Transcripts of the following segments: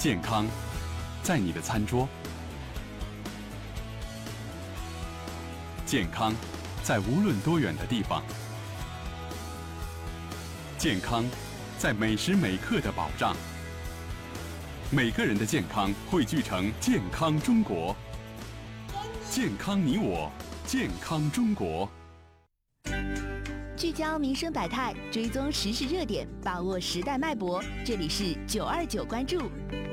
健康在你的餐桌，健康在无论多远的地方，健康在每时每刻的保障。每个人的健康汇聚成健康中国，健康你我，健康中国。 聚焦民生百态，追踪时事热点，把握时代脉搏。这里是929关注。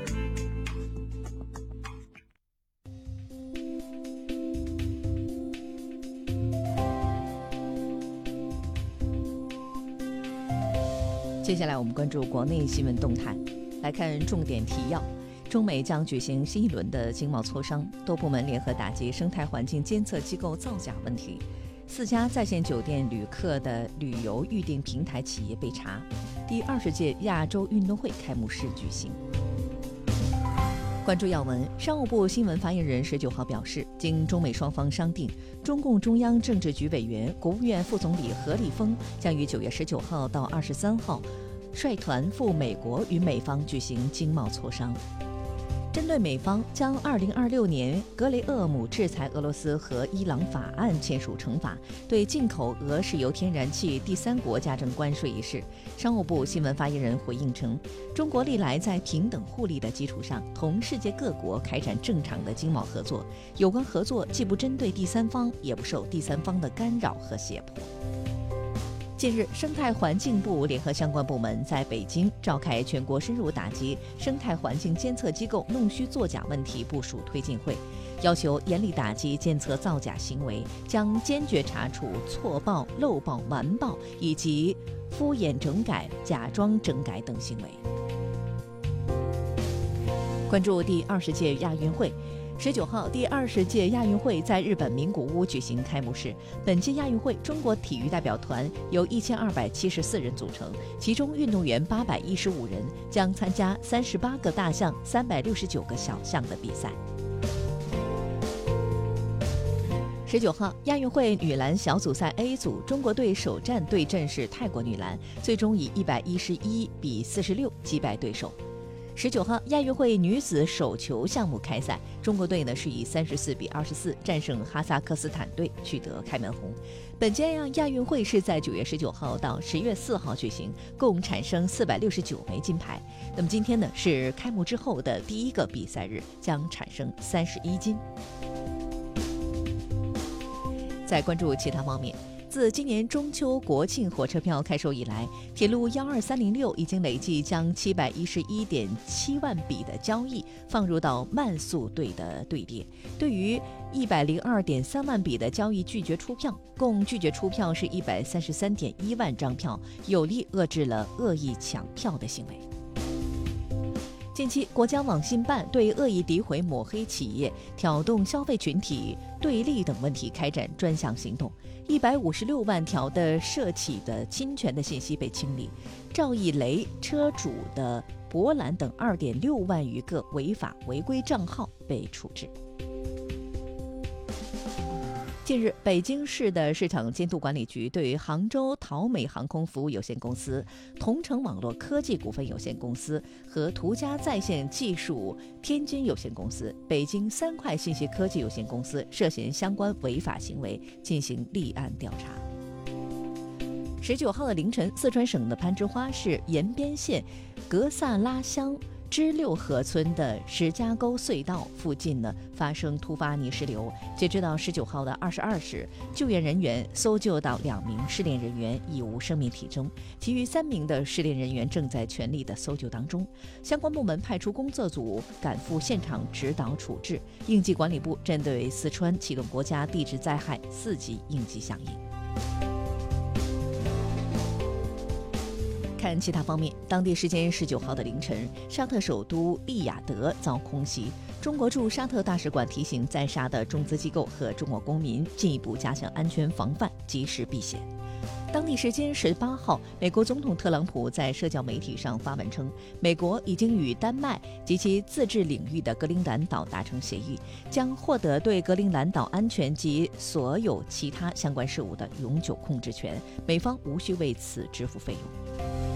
接下来我们关注国内新闻动态，来看重点提要。中美将举行新一轮的经贸磋商，多部门联合打击生态环境监测机构造假问题。4家在线酒店旅客的旅游预订平台企业被查。第20届亚洲运动会开幕式举行。关注要闻，商务部新闻发言人19号表示，经中美双方商定，中共中央政治局委员、国务院副总理何立峰将于9月19号到23号率团赴美国与美方举行经贸磋商。针对美方将2026年格雷厄姆制裁俄罗斯和伊朗法案签署成法，对进口俄石油天然气第三国加征关税一事，商务部新闻发言人回应称，中国历来在平等互利的基础上，同世界各国开展正常的经贸合作，有关合作既不针对第三方，也不受第三方的干扰和胁迫。近日，生态环境部联合相关部门在北京召开全国深入打击生态环境监测机构弄虚作假问题部署推进会，要求严厉打击监测造假行为，将坚决查处错报、漏报、瞒报以及敷衍整改、假装整改等行为。关注第20届亚运会。19号，第20届亚运会在日本名古屋举行开幕式。本届亚运会，中国体育代表团由1274人组成，其中运动员815人，将参加38个大项、369个小项的比赛。19号，亚运会女篮小组赛 A 组，中国队首战对阵是泰国女篮，最终以111比46击败对手。19号，亚运会女子手球项目开赛，中国队是以34比24战胜哈萨克斯坦队，取得开门红。本届亚运会是在9月19号到10月4号举行，共产生469枚金牌。那么今天是开幕之后的第一个比赛日，将产生31金。再关注其他方面。自今年中秋国庆火车票开售以来，铁路12306已经累计将711.7万笔的交易放入到慢速队的队列。对于102.3万笔的交易拒绝出票，共拒绝出票是133.1万张票，有力遏制了恶意抢票的行为。近期，国家网信办对恶意诋毁抹黑企业、挑动消费群体对立等问题开展专项行动，156万条的涉企的侵权的信息被清理，赵一雷车主的博览等2.6万余个违法违规账号被处置。近日，北京市的市场监督管理局对杭州淘美航空服务有限公司、同城网络科技股份有限公司和途家在线技术天津有限公司、北京3块信息科技有限公司涉嫌相关违法行为进行立案调查。19号的凌晨，四川省的攀枝花市延边县格萨拉乡支六河村的石家沟隧道附近发生突发泥石流。截止到19号的22时，救援人员搜救到2名失联人员已无生命体征，其余3名的失联人员正在全力的搜救当中。相关部门派出工作组赶赴现场指导处置。应急管理部针对四川启动国家地质灾害4级应急响应。看其他方面，当地时间19号的凌晨，沙特首都利雅得遭空袭。中国驻沙特大使馆提醒在沙的中资机构和中国公民进一步加强安全防范，及时避险。当地时间18号，美国总统特朗普在社交媒体上发文称，美国已经与丹麦及其自治领域的格陵兰岛达成协议，将获得对格陵兰岛安全及所有其他相关事务的永久控制权，美方无需为此支付费用。